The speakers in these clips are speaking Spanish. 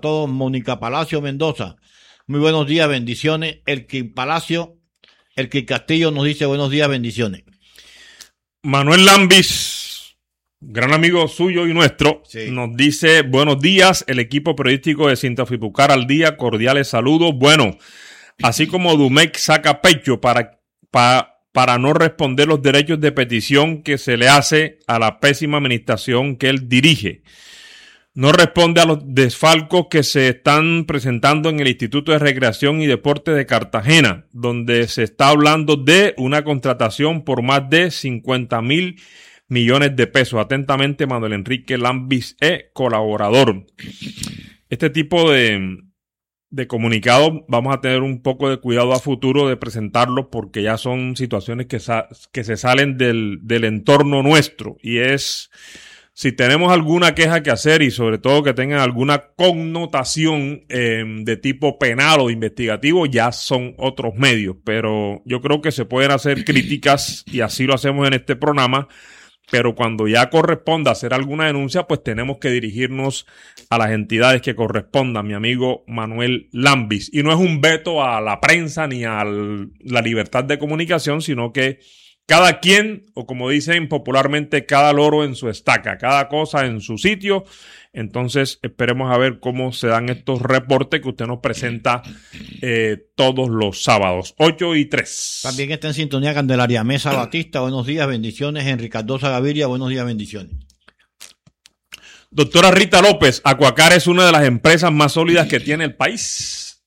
todos. Mónica Palacio Mendoza, muy buenos días, bendiciones. Elkin Castillo nos dice buenos días, bendiciones. Manuel Lambis, gran amigo suyo y nuestro, sí, nos dice buenos días, el equipo periodístico de Sin Trafipucar al día, cordiales saludos. Bueno, así como Dumec saca pecho para no responder los derechos de petición que se le hace a la pésima administración que él dirige, no responde a los desfalcos que se están presentando en el Instituto de Recreación y Deporte de Cartagena, donde se está hablando de una contratación por más de 50,000 millones de pesos. Atentamente, Manuel Enrique Lambis, colaborador. Este tipo de comunicados vamos a tener un poco de cuidado a futuro de presentarlos, porque ya son situaciones que se salen del entorno nuestro, y es... Si tenemos alguna queja que hacer, y sobre todo que tengan alguna connotación de tipo penal o investigativo, ya son otros medios. Pero yo creo que se pueden hacer críticas, y así lo hacemos en este programa. Pero cuando ya corresponda hacer alguna denuncia, pues tenemos que dirigirnos a las entidades que correspondan, mi amigo Manuel Lambis. Y no es un veto a la prensa ni a la libertad de comunicación, sino que cada quien, o como dicen popularmente, cada loro en su estaca, cada cosa en su sitio. Entonces esperemos a ver cómo se dan estos reportes que usted nos presenta todos los sábados, 8:03. También está en sintonía Candelaria Mesa Batista, buenos días, bendiciones. Henry Cardosa Gaviria, buenos días, bendiciones. Doctora Rita López, Aquacar es una de las empresas más sólidas que tiene el país.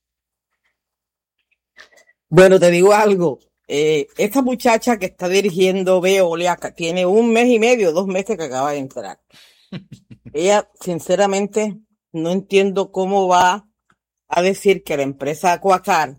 Bueno, te digo algo. Esta muchacha que está dirigiendo Veolia tiene 1 mes y medio, 2 meses que acaba de entrar. Ella, sinceramente, no entiendo cómo va a decir que la empresa Aquacar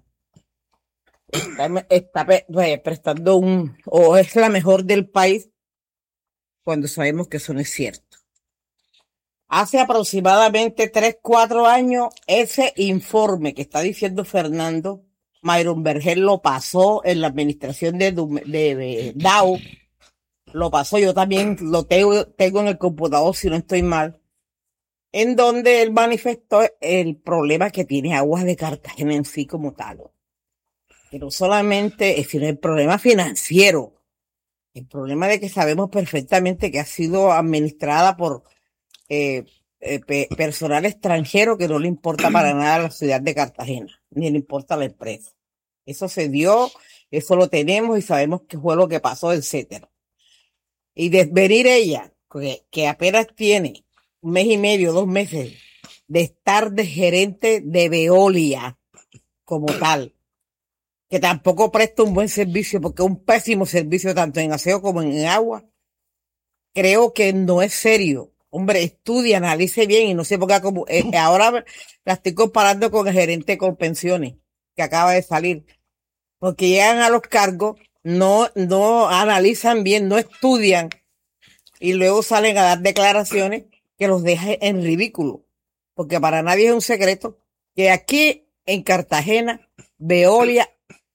está prestando o es la mejor del país, cuando sabemos que eso no es cierto. Hace aproximadamente 3-4 años, ese informe que está diciendo Fernando Mayron Vergel lo pasó en la administración de Dow, lo pasó, yo también lo tengo en el computador si no estoy mal, en donde él manifestó el problema que tiene Aguas de Cartagena en sí como tal. Que no solamente es el problema financiero, el problema de que sabemos perfectamente que ha sido administrada por personal extranjero que no le importa para nada a la ciudad de Cartagena, ni le importa a la empresa. Eso se dio, eso lo tenemos y sabemos qué fue lo que pasó, etcétera. Y de venir ella, que apenas tiene 1 mes y medio, 2 meses, de estar de gerente de Veolia como tal, que tampoco presta un buen servicio, porque es un pésimo servicio tanto en aseo como en agua, creo que no es serio. Hombre, estudie, analice bien, y no sé por qué ahora la estoy comparando con el gerente con pensiones que acaba de salir, porque llegan a los cargos, no analizan bien, no estudian, y luego salen a dar declaraciones que los deja en ridículo, porque para nadie es un secreto que aquí en Cartagena Veolia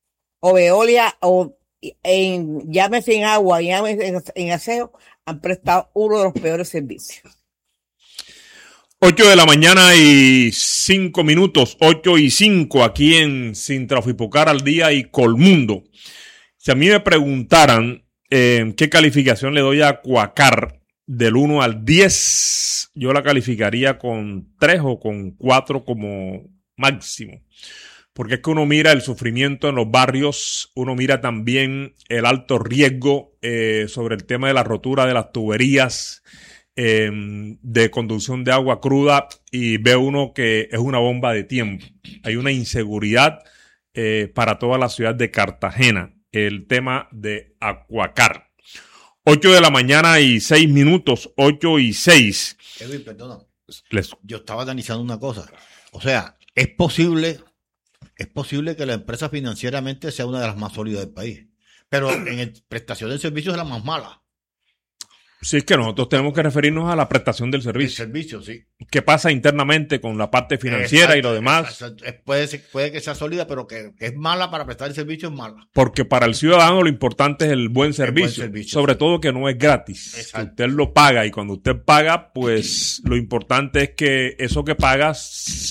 llámese en agua, llámese en aseo, han prestado uno de los peores servicios. 8:05 a.m, 8:05 aquí en Sin Trafipucar al día y Colmundo. Si a mí me preguntaran qué calificación le doy a Aquacar del 1 al 10, yo la calificaría con 3 o con 4 como máximo. Porque es que uno mira el sufrimiento en los barrios, uno mira también el alto riesgo sobre el tema de la rotura de las tuberías de conducción de agua cruda, y ve uno que es una bomba de tiempo. Hay una inseguridad para toda la ciudad de Cartagena, el tema de Aquacar. 8:06 a.m, 8:06. Edwin, perdona. Yo estaba analizando una cosa. O sea, es posible que la empresa financieramente sea una de las más sólidas del país, pero en prestación de servicios es la más mala. Sí, es que nosotros tenemos que referirnos a la prestación del servicio. El servicio, sí. ¿Qué pasa internamente con la parte financiera y lo demás? Puede que sea sólida, pero que es mala para prestar el servicio, es mala. Porque para el ciudadano lo importante es el buen servicio, sobre todo que no es gratis. Exacto. Usted lo paga, y cuando usted paga, pues lo importante es que eso que paga